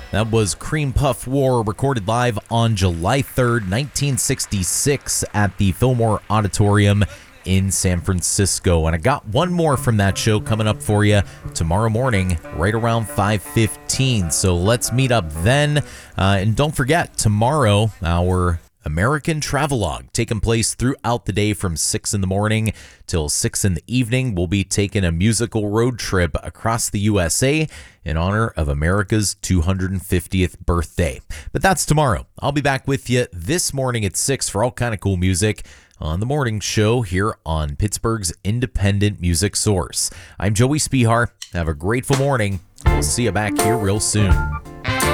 That was Cream Puff War, recorded live on July 3rd, 1966 at the Fillmore Auditorium in San Francisco. And I got one more from that show coming up for you tomorrow morning, right around 5:15. So let's meet up then. And don't forget, tomorrow, our American Travelogue taking place throughout the day from 6 in the morning till 6 in the evening. We'll be taking a musical road trip across the USA in honor of America's 250th birthday. But that's tomorrow. I'll be back with you this morning at 6 for all kind of cool music on the morning show here on Pittsburgh's independent music source. I'm Joey Spihar. Have a grateful morning. We'll see you back here real soon.